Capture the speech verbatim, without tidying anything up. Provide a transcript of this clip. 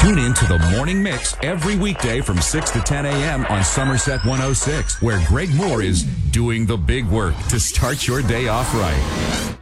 Tune in to the Morning Mix every weekday from six to ten a.m. on Somerset one oh six, where Greg Moore is doing the big work to start your day off right.